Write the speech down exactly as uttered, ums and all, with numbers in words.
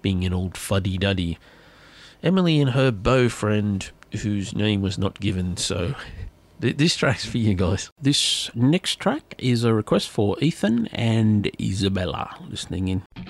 being an old fuddy-duddy. Emily and her boyfriend, whose name was not given, so th- this track's for you guys. This next track is a request for Ethan and Isabella listening in.